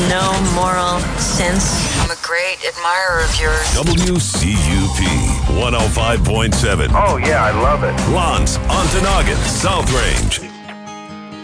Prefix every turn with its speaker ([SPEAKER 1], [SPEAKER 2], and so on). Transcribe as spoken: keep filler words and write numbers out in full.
[SPEAKER 1] no moral sense.
[SPEAKER 2] I'm a great admirer of yours.
[SPEAKER 3] W C U P one oh five point seven.
[SPEAKER 4] Oh, yeah, I love it.
[SPEAKER 3] Lance, Ontonagon, South Range.